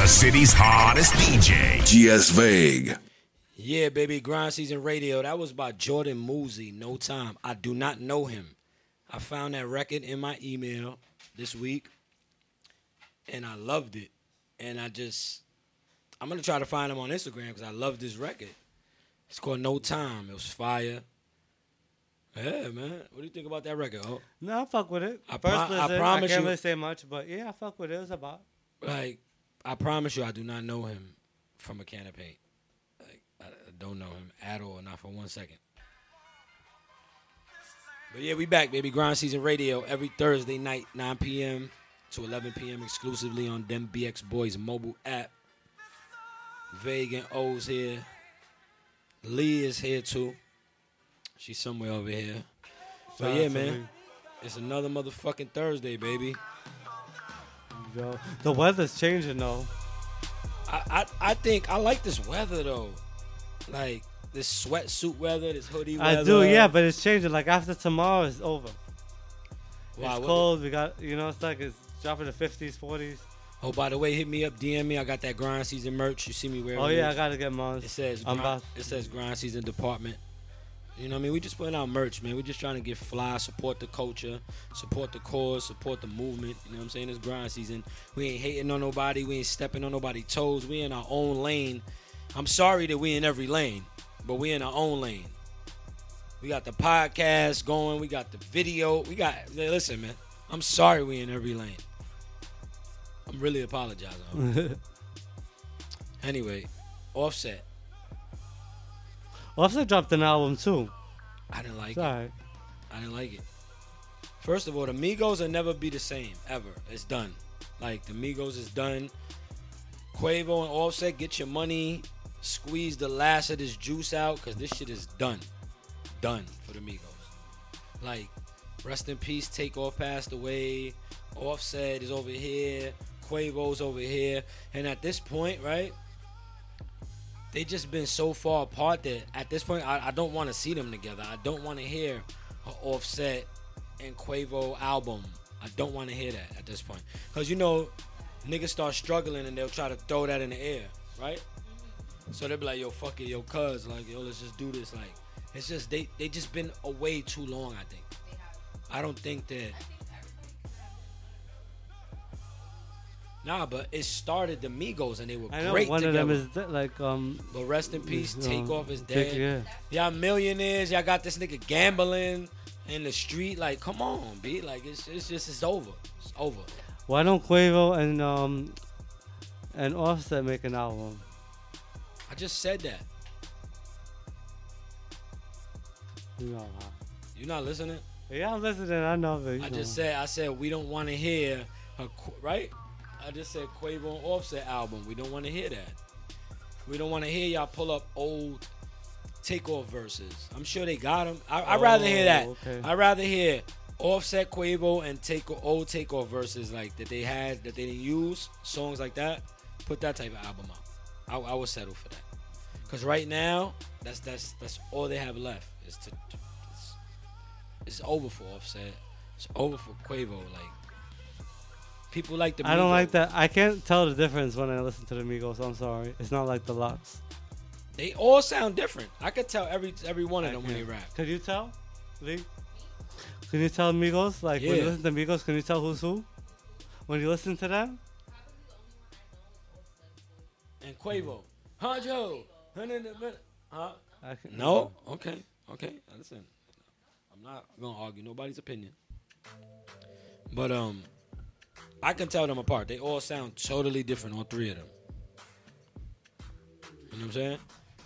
the city's hottest DJ, GS Vague. Yeah, baby, Grind Season Radio. That was by Jordan Moosey, No Time. I do not know him. I found that record in my email this week, and I loved it. And I'm going to try to find him on Instagram because I love this record. It's called No Time. It was fire. Yeah, man. What do you think about that record? Oh? No, I fuck with it. I I can't really say much, but yeah, I fuck with it. It was about. Like, I promise you, I do not know him from a can of paint. Like, I don't know him at all, not for 1 second. But yeah, we back, baby. Grind Season Radio every Thursday night, 9 p.m. to 11 p.m. exclusively on Them BX Boys mobile app. Vague and O's here. Lee is here too. She's somewhere over here. But yeah, man, it's another motherfucking Thursday, baby. Yo, the weather's changing though. I think I like this weather though. Like this sweatsuit weather, this hoodie weather. I do, yeah, but it's changing. Like after tomorrow, it's over. Wow, it's cold. We got, it's like it's dropping to 50s, 40s. Oh, by the way, hit me up, DM me. I got that Grind Season merch. You see me wearing it. Oh yeah, I gotta get mine. It says Grind Season Department. You know what I mean? We just putting out merch, man. We just trying to get fly, support the culture, support the cause, support the movement. You know what I'm saying? It's Grind Season. We ain't hating on nobody. We ain't stepping on nobody's toes. We in our own lane. I'm sorry that we in every lane, but we in our own lane. We got the podcast going. We got the video. Listen, man. I'm sorry we in every lane. I'm really apologizing. Anyway, Offset. Offset dropped an album too. I didn't like It's it. alright. I didn't like it. First of all, the Migos will never be the same, ever. It's done. Like, the Migos is done. Quavo and Offset, get your money. Squeeze the last of this juice out, because this shit is done. Done for the Migos. Like, rest in peace, Takeoff passed away. Offset is over here. Quavo's over here. And at this point, right, they just been so far apart that at this point, I don't want to see them together. I don't want to hear an Offset and Quavo album. I don't want to hear that at this point. Because, niggas start struggling and they'll try to throw that in the air, right? So they'll be like, yo, fuck it, yo, cuz, like, yo, let's just do this. Like, it's just, they just been away too long, I think. I don't think that. Nah, but it started the Migos and they were great one together. of them is like But rest in peace, Takeoff is dead. Yeah. Y'all millionaires, y'all got this nigga gambling in the street. Like, come on, B. Like, it's over. It's over. Why don't Quavo and Offset make an album? I just said that. You not listening? Yeah, I'm listening. I know. But, I said we don't want to hear right? I just said Quavo and Offset album. We don't want to hear that. We don't want to hear y'all pull up old Takeoff verses. I'm sure they got them. I'd rather hear that. Okay. I'd rather hear Offset, Quavo, and old Takeoff verses like that they had that they didn't use, songs like that. Put that type of album out. I would settle for that. Cause right now, that's all they have left. It's over for Offset. It's over for Quavo. Like, people like the Migos. I don't like that. I can't tell the difference when I listen to the Migos. I'm sorry. It's not like the Lox. They all sound different. I could tell every one of them when they rap. Could you tell, Lee? Can you tell Migos? Like, when you listen to Migos, can you tell who's who? When you listen to them? And Quavo. Huh, Joe? Huh? No? No? Okay. Listen. I'm not going to argue nobody's opinion. But, I can tell them apart. They all sound totally different, all three of them. You know what I'm saying?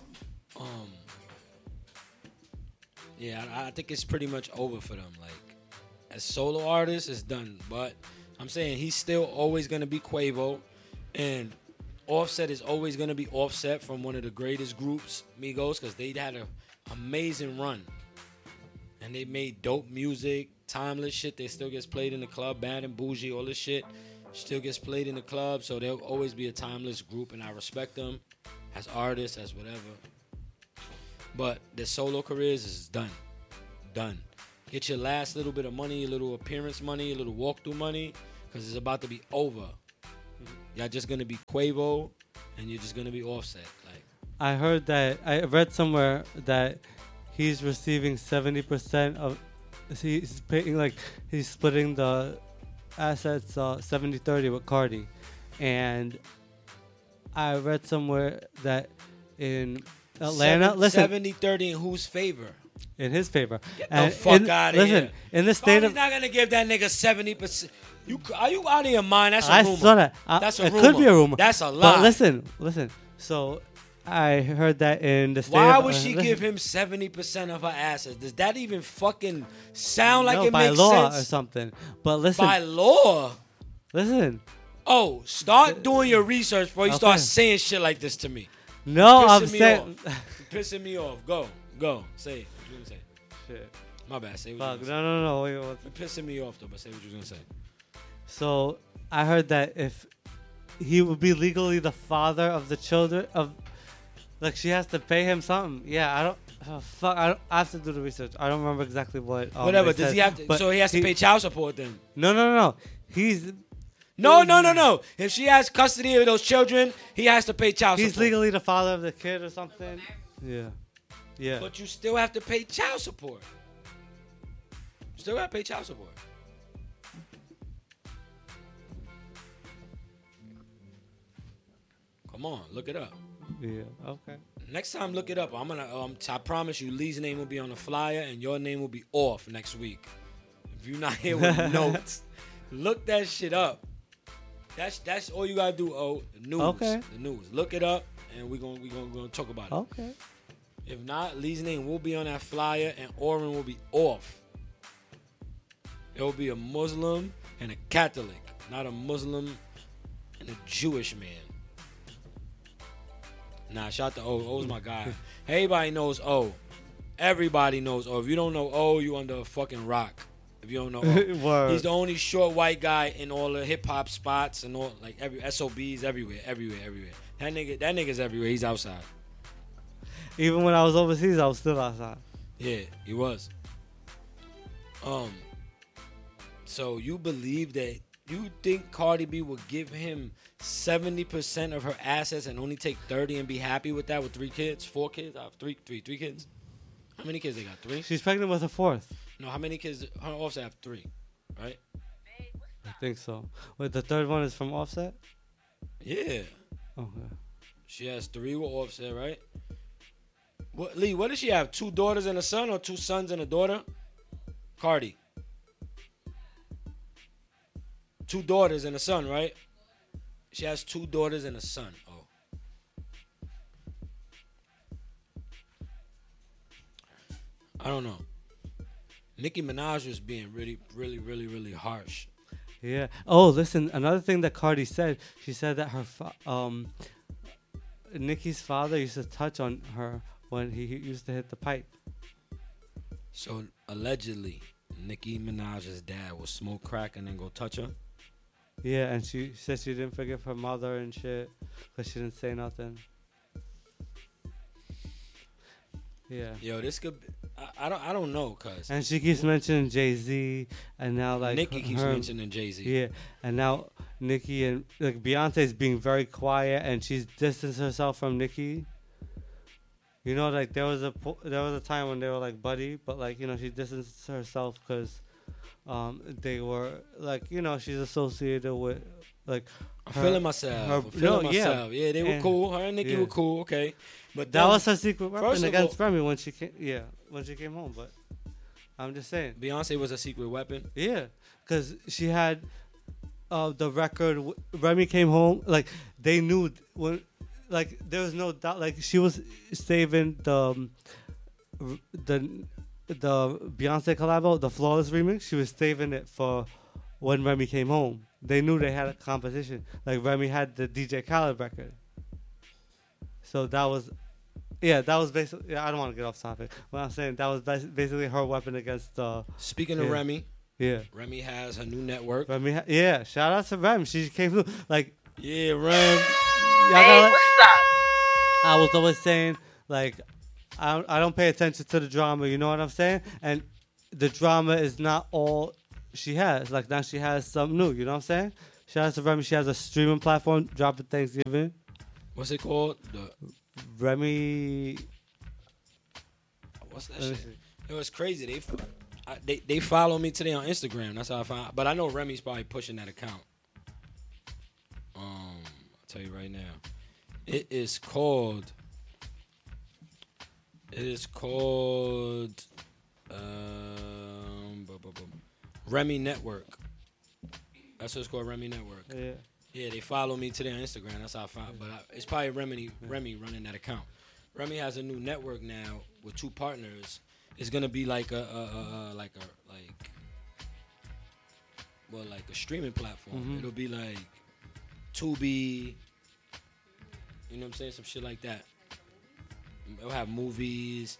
Yeah, I think it's pretty much over for them. Like, as solo artists, it's done. But I'm saying he's still always going to be Quavo. And Offset is always going to be Offset from one of the greatest groups, Migos, because they had an amazing run. And they made dope music, timeless shit. They still gets played in the club, Bad and Bougie, all this shit. Still gets played in the club, so they'll always be a timeless group, and I respect them as artists, as whatever. But their solo careers is done. Done. Get your last little bit of money, your little appearance money, your little walkthrough money, because it's about to be over. Y'all just gonna be Quavo, and you're just gonna be Offset. Like, I heard that I read somewhere that he's receiving 70% of. He's paying like he's splitting the assets 70-30 with Cardi, and I read somewhere that in Atlanta, 70-30 in whose favor? In his favor. Get the fuck out of here. Listen, in the state Cardi's of, not gonna give that nigga 70%. Are you out of your mind? That's a I rumor. saw that. That's a it rumor. could be a rumor. That's a lie. But listen. So I heard that in the state Why of, would she listen, give him 70% of her assets? Does that even fucking sound like no, it by makes law sense? or something? But listen, By law? listen. Oh, start doing your research before you start Okay. saying shit like this to me. No, Pissing I'm me saying. You're pissing me off. Go. Say it. What you gonna say? Shit. My bad. Say what Fuck. you gonna say. No. Wait, what's You're pissing me off though, but say what you gonna say. So I heard that if he would be legally the father of the children of, like she has to pay him something. Yeah, I don't. Oh, fuck, I have to do the research. I don't remember exactly what. Whatever. it Does said, he have to? but So he has to pay child support then? No. He's No. If she has custody of those children, he has to pay child he's support. legally the father of the kid or something. Yeah. But you still have to pay child support. You still got to pay child support. Come on, look it up. Yeah. Okay. Next time, look it up. I'm gonna. I promise you, Lee's name will be on the flyer, and your name will be off next week. If you're not here with notes, look that shit up. That's all you gotta do. Oh, the news. Okay. The news. Look it up, and we're gonna talk about it. Okay. If not, Lee's name will be on that flyer, and Oren will be off. It will be a Muslim and a Catholic, not a Muslim and a Jewish man. Nah, shout out to O. O's my guy. Everybody knows O. Everybody knows O. If you don't know O, you under a fucking rock. If you don't know O. Word. He's the only short white guy in all the hip hop spots and all like every SOBs everywhere. That nigga's everywhere. He's outside. Even when I was overseas, I was still outside. Yeah, he was. So you believe that you think Cardi B would give him 70% of her assets and only take 30 and be happy with that with 3 kids, 4 kids? I have three kids. How many kids they got? 3? She's pregnant with a 4th. No, how many kids? Her Offset have 3, right? I think so. Wait, the 3rd one is from Offset? Yeah. Okay. She has 3 with Offset, right? What, Lee, what does she have? 2 daughters and a son, or 2 sons and a daughter? Cardi. 2 daughters and a son, right? She has 2 daughters and a son. Oh. I don't know. Nicki Minaj was being really harsh. Yeah. Oh, listen. Another thing that Cardi said, she said that her Nicki's father used to touch on her when he used to hit the pipe. So allegedly, Nicki Minaj's dad will smoke crack and then go touch her. Yeah, and she said she didn't forgive her mother and shit because she didn't say nothing. Yeah. Yo, this could. I don't know, cuz. And she keeps mentioning Jay-Z, and now like Nicki keeps mentioning Jay-Z. Yeah, and now Nicki and like Beyonce's being very quiet, and she's distanced herself from Nicki. You know, like there was a time when they were like buddy, but like she distanced herself because they were like she's associated with like. I'm feeling myself. Yeah, they were cool. Her and Nicki were cool. Okay, but that was her secret weapon against all, Remy when she came. Yeah, when she came home. But I'm just saying. Beyonce was a secret weapon. Yeah, because she had the record. Remy came home. Like they knew when. Like there was no doubt. Like she was saving the Beyonce collabo, the Flawless remix. She was saving it for when Remy came home. They knew they had a competition. Like Remy had the DJ Khaled record. So that was basically. Yeah, I don't want to get off topic. But I'm saying that was basically her weapon against. Speaking of Remy, yeah, Remy has her new network. Yeah, shout out to Remy. She came through. Like yeah, Rem. Hey, what's up? I was always saying, like, I don't pay attention to the drama, you know what I'm saying? And the drama is not all she has. Like, now she has something new, you know what I'm saying? Shout out to Remy. She has a streaming platform dropping Thanksgiving. What's it called? Remy. What's that shit? It was crazy. They follow me today on Instagram. That's how I found. But I know Remy's probably pushing that account. I'll tell you right now. It is called. Remy Network. That's what it's called, Remy Network. Yeah. Yeah, they follow me today on Instagram. That's how I found. But it's probably Remy running that account. Remy has a new network now with 2 partners. It's gonna be like a streaming platform. Mm-hmm. It'll be like Tubi. You know what I'm saying? Some shit like that. It'll have movies.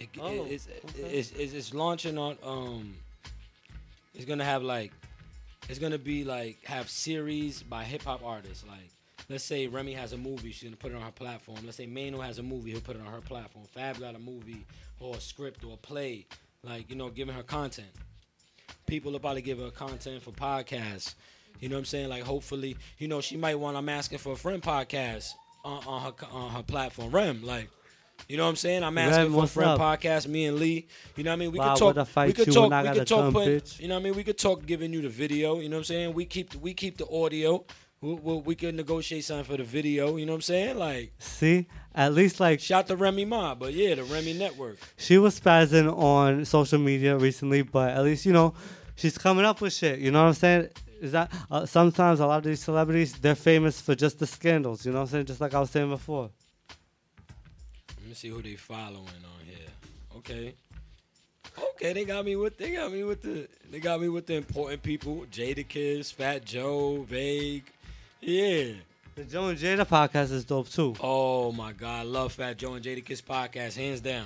It's launching on. It's gonna have like. It's gonna be like have series by hip hop artists. Like, let's say Remy has a movie, she's gonna put it on her platform. Let's say Mano has a movie, he'll put it on her platform. Fab got a movie or a script or a play, like, you know, giving her content. People are about to give her content for podcasts. You know what I'm saying? Like, hopefully, you know, she might want I'm Asking for a Friend podcast on her platform. Rem, like, you know what I'm saying? I'm Asking for a Friend podcast, me and Lee. You know what I mean? We could talk. We could talk. You know what I mean? We could talk giving you the video. You know what I'm saying? We keep the audio. We could negotiate something for the video. You know what I'm saying? Like, see, at least like shout to Remy Ma, but yeah, the Remy Network. She was spazzing on social media recently, but at least, you know, she's coming up with shit. You know what I'm saying? Is that sometimes a lot of these celebrities, they're famous for just the scandals. You know what I'm saying? Just like I was saying before. Let me see who they following on here. Okay, they got me with the important people. Jadakiss, Fat Joe, Vague. Yeah. The Joe and Jada podcast is dope too. Oh my God, I love Fat Joe and Jadakiss podcast, hands down.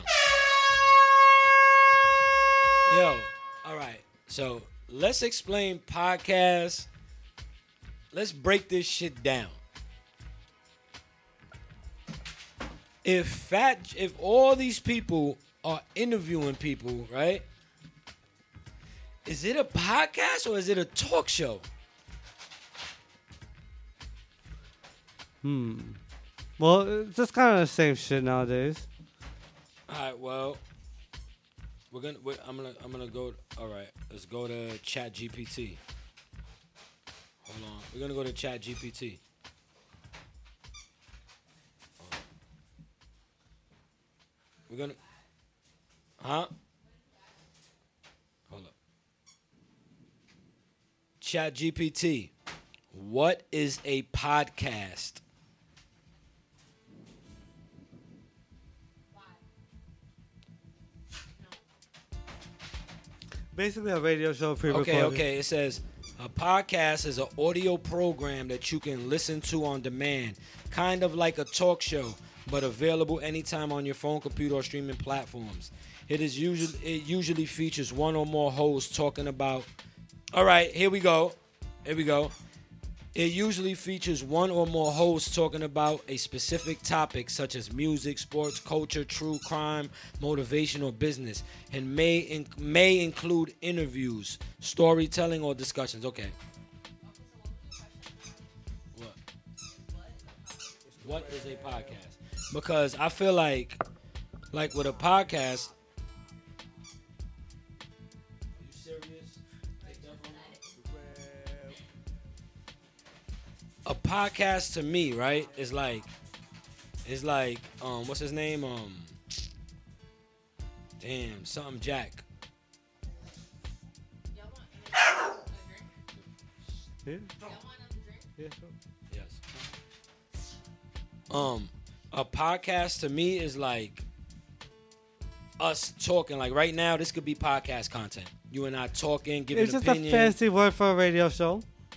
Yo, all right. So let's explain podcasts. Let's break this shit down. If all these people are interviewing people, right? Is it a podcast or is it a talk show? Well, it's just kind of the same shit nowadays. All right. Well, I'm gonna go. All right. Let's go to ChatGPT. Hold on. We're gonna go to ChatGPT. We're gonna. Huh? Hold up. ChatGPT. What is a podcast? Basically a radio show pre-recorded. Okay. It says a podcast is an audio program that you can listen to on demand, kind of like a talk show, but available anytime on your phone, computer, or streaming platforms. It usually features one or more hosts talking about. All right, here we go. It usually features one or more hosts talking about a specific topic such as music, sports, culture, true crime, motivation, or business, and may include interviews, storytelling, or discussions. Okay. What is a podcast? Because I feel like with a podcast. Are you serious? A podcast to me, right, is like what's his name? Something Jack. Y'all want a drink? Yeah. Y'all want another drink? Yeah, sure. Yes. A podcast to me is like us talking. Like right now, this could be podcast content. You and I talking, giving It's just opinion. a fancy word for a radio show.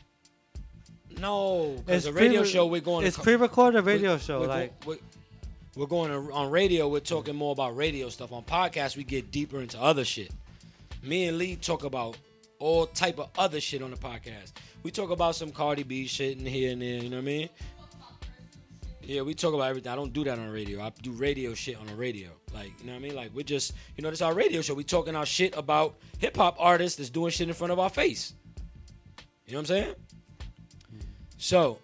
No, because a radio show we're going. It's pre-recorded radio show. We're going on radio. We're talking more about radio stuff. On podcasts, we get deeper into other shit. Me and Lee talk about all type of other shit on the podcast. We talk about some Cardi B shit in here and there. You know what I mean? Yeah, we talk about everything. I don't do that on the radio. I do radio shit on the radio. Like, you know what I mean? Like, we're just, this is our radio show. We talking our shit about hip-hop artists that's doing shit in front of our face. You know what I'm saying? So,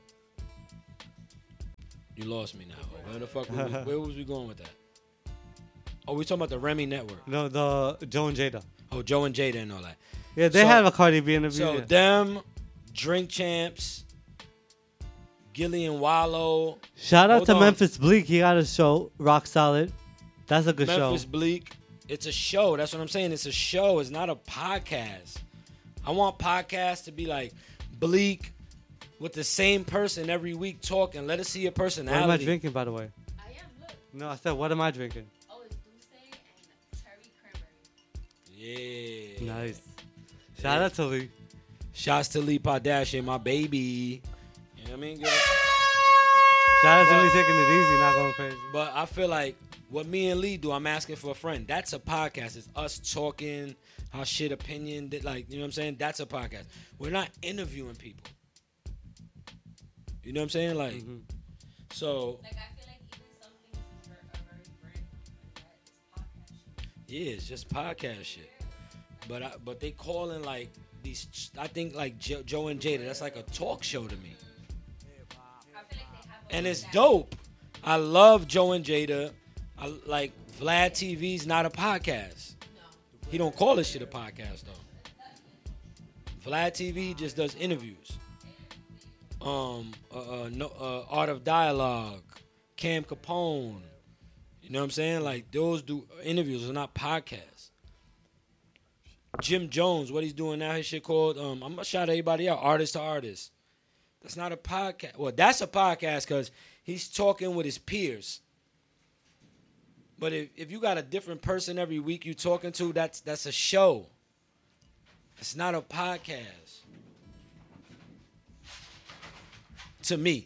you lost me now. Where the fuck? Where was we going with that? Oh, we talking about the Remy Network. No, the Joe and Jada. Oh, Joe and Jada and all that. Yeah, they So- have a Cardi B interview. So yeah. them, Drink Champs, Gillian Wallow, Shout out Hold to on. Memphis Bleak. He got a show, Rock Solid. That's a good Memphis show. Bleak. It's a show. That's what I'm saying. It's a show. It's not a podcast. I want podcasts to be like Bleak with the same person every week talking. Let us see your What am I personality. drinking, by the way? I am. Look. No, I said, what am I drinking? Oh, it's Douce and cherry cranberry. Yeah. Nice. Shout out to Lee. Shouts to Lee Kardashian, my baby. You know what I mean? Good. Shout out to Lee taking it easy, not going crazy. But I feel like what me and Lee do, I'm asking for a friend. That's a podcast. It's us talking, our shit opinion. Like, you know what I'm saying? That's a podcast. We're not interviewing people. You know what I'm saying? Like, Mm-hmm. so, Like, I feel like even some things are very brand new, and that is podcast shit. yeah, it's just podcast shit. But they calling like these, I think like Joe and Jada, that's like a talk show to me. I feel like they have a And it's that- dope. I love Joe and Jada. I like Vlad TV's not a podcast. No. He don't call this shit a podcast though. Vlad TV just does interviews. Art of Dialogue, Cam Capone. You know what I'm saying? Like those do interviews, are not podcasts. Jim Jones, what he's doing now, his shit called I'm gonna shout everybody out, artist to artist. That's not a podcast. Well, that's a podcast because he's talking with his peers. But if you got a different person every week you talking to, that's a show. It's not a podcast. To me.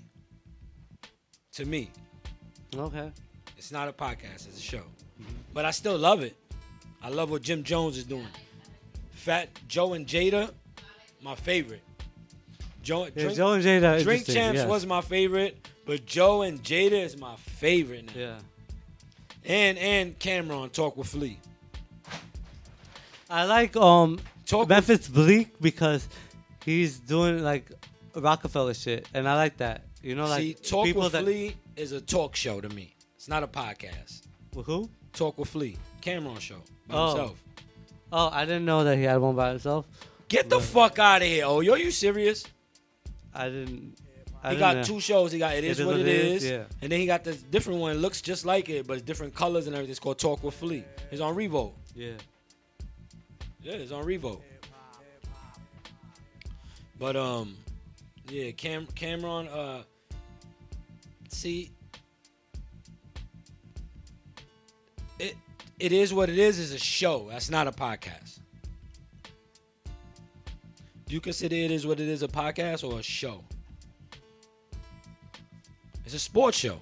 Okay. It's not a podcast, it's a show. But I still love it. I love what Jim Jones is doing. Fat Joe and Jada, my favorite. Yeah, Joe and Jada. Drink interesting, Champs yes. was my favorite, but Joe and Jada is my favorite now. Yeah. And Cameron talk with Flea. I like Talk Memphis Bleak because he's doing like Rockefeller shit, and I like that. You know, like See, Talk people with that Flea is a talk show to me. It's not a podcast. with who? Talk with Flea. Cameron show by Oh. himself. Oh, I didn't know that he had one by himself. Get the fuck out of here. Oh, yo, you serious? I didn't. I He didn't got know. two shows. He got It Is What It Is. Yeah. And then he got this different one. Looks just like it, but it's different colors and everything. It's called Talk with Flea. It's on Revolt. Yeah. Yeah, it's on Revolt. But yeah, Cameron. See, it is what it is. Is a show. That's not a podcast. Do you consider It Is What It Is a podcast or a show? It's a sports show.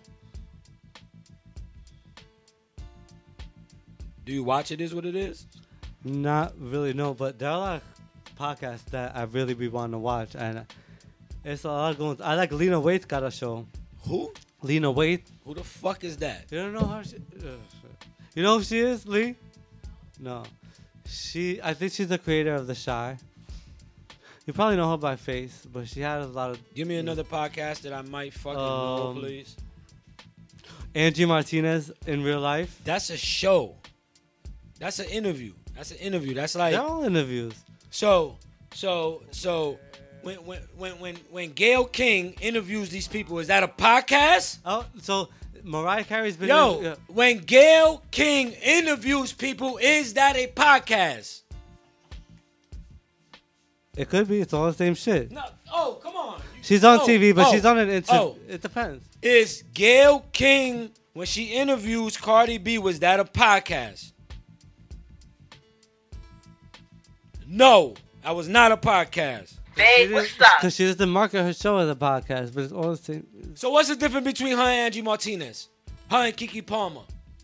Do you watch It Is What It Is? Not really, no, but there are a lot of podcasts that I really be wanting to watch, and it's a lot going. I like Lena Waite's got a show. Who? Lena Waite. Who the fuck is that? You don't know her? You know who she is, Lee? No. I think she's the creator of The Shy. You probably know her by face, but she had a lot of... Give me another podcast that I might fucking know, please. Angie Martinez in real life. That's a show. That's an interview. That's like They're all interviews. so when Gayle King interviews these people, is that a podcast? Oh, so Mariah Carey's been... Yo, yeah. when Gayle King interviews people, is that a podcast? It could be. It's all the same shit. No. Oh, come on. She's on Oh, TV, but oh, she's on an interview. oh. It depends. Is Gayle King, when she interviews Cardi B, was that a podcast? No, that was not a podcast. Because she doesn't market her show as a podcast, but it's all the same. So what's the difference between her and Angie Martinez? Her and Keke Palmer?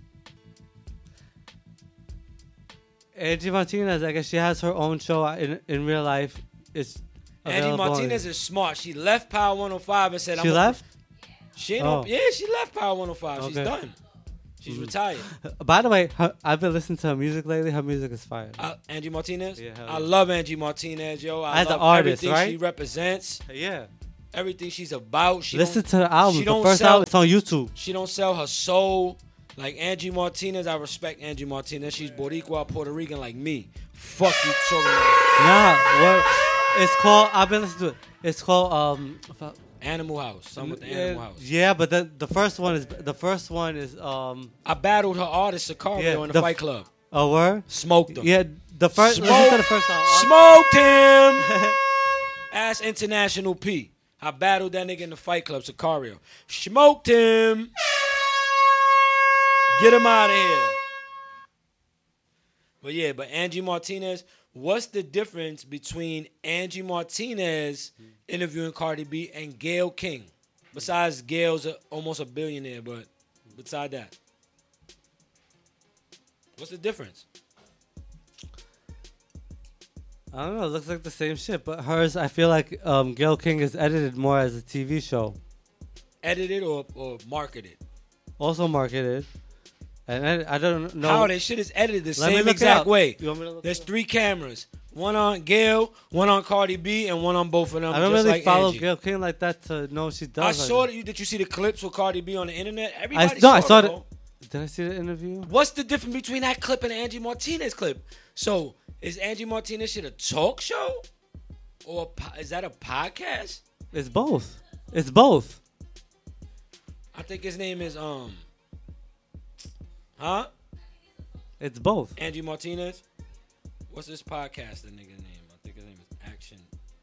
Angie Martinez, I guess she has her own show in real life. It's Angie available on- Martinez is smart. She left Power 105 and said, She left? She ain't Oh. Yeah, she left Power 105. She's Okay. done. She's retired. By the way, I've been listening to her music lately. Her music is fire. Angie Martinez? Yeah, hell I yeah. love Angie Martinez, yo. I As an love artist, everything right? she represents. Yeah. everything she's about. She Listen don't, to the album. She The don't first sell. album, it's on YouTube. She don't sell her soul. Like Angie Martinez, I respect Angie Martinez. She's Boricua, Puerto Rican like me. Fuck you talking about. Nah, what? It's called. I've been listening to it. It's called Animal House. Something with the Animal House. Yeah, but the first one is I battled her artist Sicario Yeah, in the the Fight Club. a word. Smoked him. Yeah, the first. Smoke- Listen to the first song. Smoked him. Ask International P. I battled that nigga in the Fight Club, Sicario. Smoked him. Get him out of here. But Angie Martinez, what's the difference between Angie Martinez interviewing Cardi B and Gayle King? Besides, Gayle's almost a billionaire, but beside that, what's the difference? I don't know. It looks like the same shit, but hers, I feel like Gayle King is edited more as a TV show, Edited or marketed? also marketed, and I don't know. How that shit is edited the Let me same look it exact up. way. You want me to look There's it up? 3 cameras. One on Gayle, one on Cardi B, and one on both of them. I don't just really like follow Angie. Gayle King like that to know she does. I like saw that. that. Did you see the clips with Cardi B on the internet? Everybody I saw it, it. bro. Did I see the interview? What's the difference between that clip and the Angie Martinez clip? So, is Angie Martinez shit a talk show? Or is that a podcast? It's both. It's both. I think his name is, huh? It's both. Angie Martinez? What's this podcast, the nigga name?